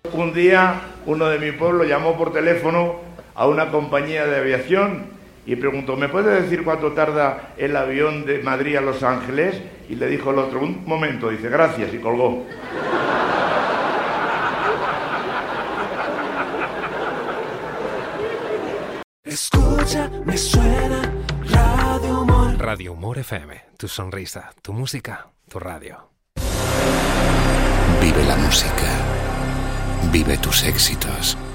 Un día uno de mi pueblo llamó por teléfono a una compañía de aviación y preguntó, ¿me puede decir cuánto tarda el avión de Madrid a Los Ángeles? Y le dijo el otro, un momento, dice, gracias, y colgó. Escucha, me suena Radio Humor. Radio Humor FM, tu sonrisa, tu música, tu radio. Vive la música. Vive tus éxitos.